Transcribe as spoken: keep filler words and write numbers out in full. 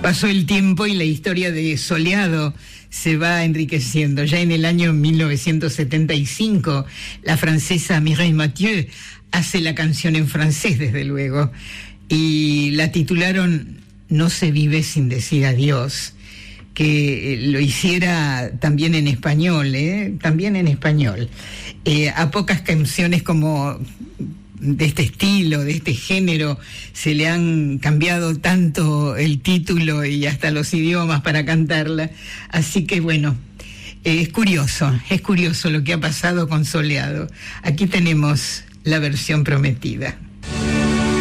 Pasó el tiempo y la historia de Soleado se va enriqueciendo. Ya en el año mil novecientos setenta y cinco, la francesa Mireille Mathieu hace la canción en francés, desde luego, y la titularon No se vive sin decir adiós, que lo hiciera también en español, ¿eh? También en español. Eh, a pocas canciones como de este estilo, de este género, se le han cambiado tanto el título y hasta los idiomas para cantarla. Así que bueno, eh, es curioso, es curioso lo que ha pasado con Soleado. Aquí tenemos la versión prometida.